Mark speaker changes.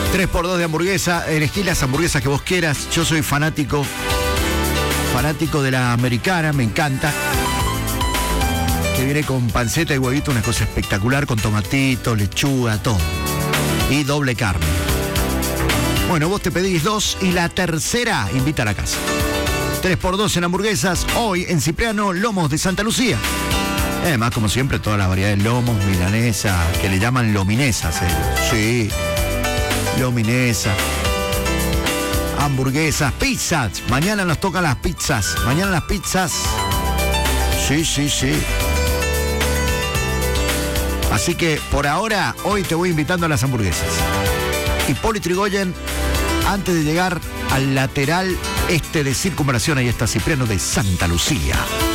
Speaker 1: 3x2 de hamburguesa. Elegí las hamburguesas que vos quieras. Yo soy fanático de la americana, me encanta. Que viene con panceta y huevito, una cosa espectacular, con tomatito, lechuga, todo. Y doble carne. Bueno, vos te pedís 2 y la tercera invita a la casa. 3x2 en hamburguesas, hoy en Cipriano, lomos de Santa Lucía. Además, como siempre, toda la variedad de lomos, milanesa, que le llaman lominesas. Sí, lominesa. Hamburguesas, pizzas. Mañana nos tocan las pizzas. Mañana las pizzas. Sí. Así que, por ahora, hoy te voy invitando a las hamburguesas. Hipólito Yrigoyen, antes de llegar al lateral este de Circunvalación, ahí está Cipriano de Santa Lucía.